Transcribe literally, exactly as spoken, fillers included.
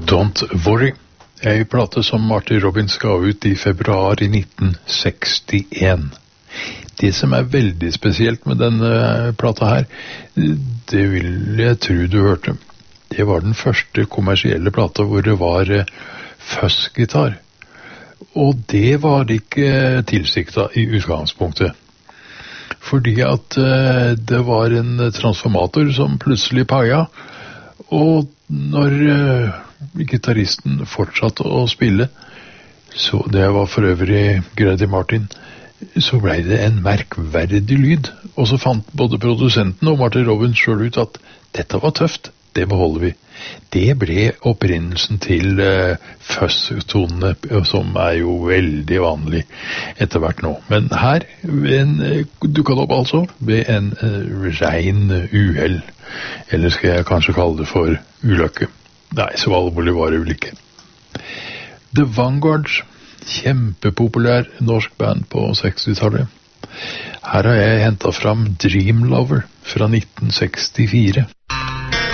Don't Worry, ei plate som Marty Robbins ga ut i februar i nitten sekstien. Det som er veldig spesielt med denne plata her, det vil jeg tro du hørte. Det var den første kommersielle plata hvor det var fuzz-gitar. Og det var ikke tilsiktet i utgangspunktet. Fordi at uh, det var en transformator som plutselig paia, og når uh, gitaristen fortsatte å spille, så det var for øvrig Grady Martin, så ble det en merkverdig lyd. Og så fant både produsenten og Marty Robbins selv ut at dette var tøft, det beholder vi. Det ble opprinnelsen til uh, fuzz-tonene, som er jo veldig vanlig etter hvert nå. Men her en, dukket opp altså ved en uh, rein uhell. Eller skal jeg kanskje kalle det for ulykke. Nei, så alvorlig var det vel ikke. The Vanguards, kjempepopulær norsk band på sekstitallet. Her har jeg hentet fram Dream Lover fra nitten sekstifire.